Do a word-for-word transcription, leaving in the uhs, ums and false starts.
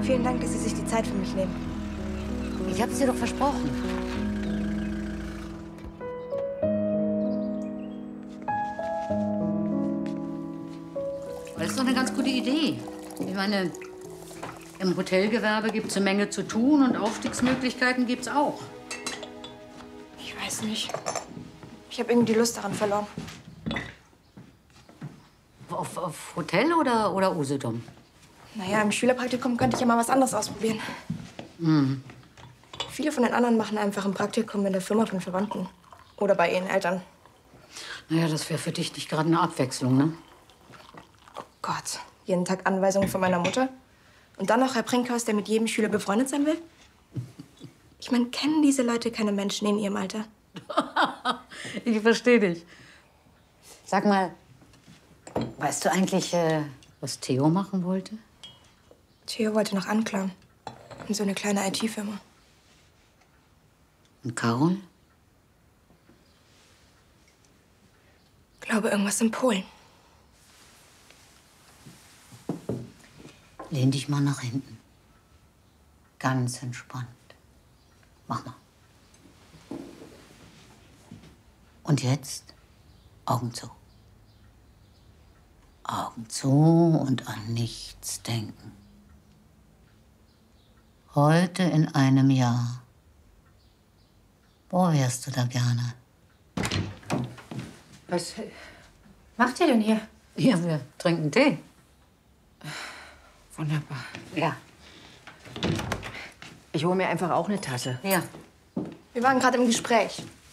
Vielen Dank, dass Sie sich die Zeit für mich nehmen. Ich hab's dir doch versprochen. Das ist doch eine ganz gute Idee. Ich meine, im Hotelgewerbe gibt es eine Menge zu tun und Aufstiegsmöglichkeiten gibt's auch. Ich weiß nicht. Ich habe irgendwie die Lust daran verloren. Auf, auf Hotel oder, oder Usedom? Naja, im Schülerpraktikum könnte ich ja mal was anderes ausprobieren. Mhm. Viele von den anderen machen einfach ein Praktikum in der Firma von Verwandten. Oder bei ihren Eltern. Naja, das wäre für dich nicht gerade eine Abwechslung, ne? Oh Gott. Jeden Tag Anweisungen von meiner Mutter. Und dann noch Herr Brinkhaus, der mit jedem Schüler befreundet sein will? Ich meine, kennen diese Leute keine Menschen in ihrem Alter? Ich verstehe dich. Sag mal, weißt du eigentlich, äh, was Theo machen wollte? Theo wollte noch anklagen. In so eine kleine I T-Firma. Und Carol? Glaube, irgendwas in Polen. Lehn dich mal nach hinten. Ganz entspannt. Mach mal. Und jetzt Augen zu. Augen zu und an nichts denken. Heute in einem Jahr. Wo wärst du da gerne? Was macht ihr denn hier? Ja, wir trinken Tee. Wunderbar. Ja. Ich hole mir einfach auch eine Tasse. Ja. Wir waren gerade im Gespräch.